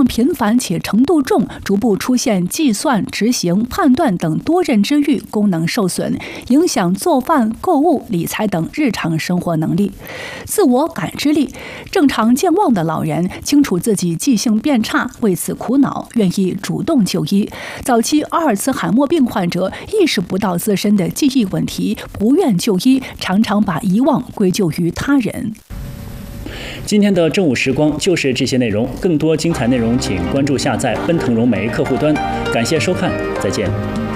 频繁且程度重，逐步出现计算、执行、判断等多认知域功能受损，影响做饭、购物、理财等日常生活能力。自我感知力，正常健忘的老人清楚自己记性变差，为此苦恼，愿意主动就医。早期阿尔茨海默病患者意识不到自身的记忆问题，不愿就医，常常把遗忘归咎于他人。 今天的正午时光就是这些内容，更多精彩内容请关注下载奔腾融媒客户端。感谢收看，再见。